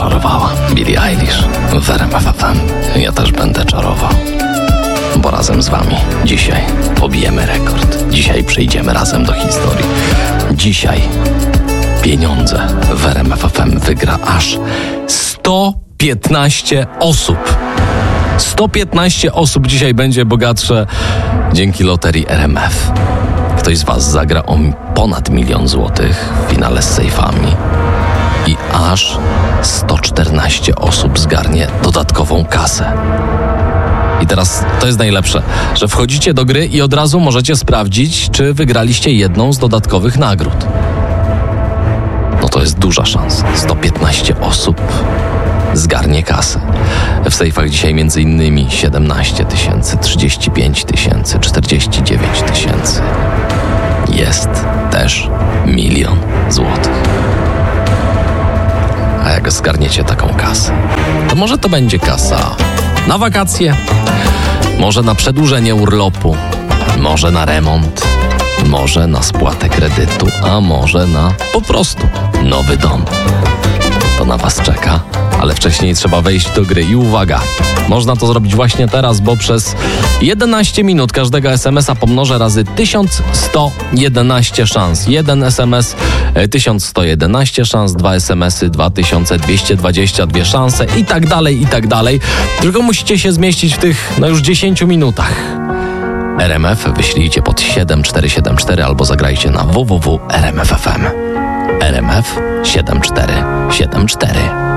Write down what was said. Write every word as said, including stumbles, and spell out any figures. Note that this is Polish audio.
zaczarowała. Billie Eilish w R M F F M. Ja też będę czarował. Bo razem z wami dzisiaj pobijemy rekord. Dzisiaj przejdziemy razem do historii. Dzisiaj pieniądze w R M F F M wygra aż sto piętnaście osób. sto piętnaście osób dzisiaj będzie bogatsze dzięki loterii R M F. Ktoś z was zagra o ponad milion złotych w finale z sejfami i aż sto czternaście osób zgarnie dodatkową kasę. I teraz to jest najlepsze, że wchodzicie do gry i od razu możecie sprawdzić, czy wygraliście jedną z dodatkowych nagród. No to jest duża szansa. sto piętnaście osób zgarnie kasę. W sejfach dzisiaj między innymi siedemnaście tysięcy, trzydzieści pięć tysięcy, czterdzieści dziewięć tysięcy. Jest też milion złotych. A jak zgarniecie taką kasę, to może to będzie kasa na wakacje, może na przedłużenie urlopu, może na remont, może na spłatę kredytu, a może na po prostu nowy dom. To na was czeka, ale wcześniej trzeba wejść do gry i uwaga, można to zrobić właśnie teraz, bo przez jedenaście minut każdego es em es a pomnożę razy tysiąc sto jedenaście szans. Jeden es em es, tysiąc sto jedenaście szans, dwa es em esy, dwa tysiące dwieście dwadzieścia dwie szanse i tak dalej, i tak dalej. Tylko musicie się zmieścić w tych, no już dziesięciu minutach. R M F wyślijcie pod siedem cztery siedem cztery albo zagrajcie na w w w kropka r m f kropka f m. R M F siedem cztery siedem cztery.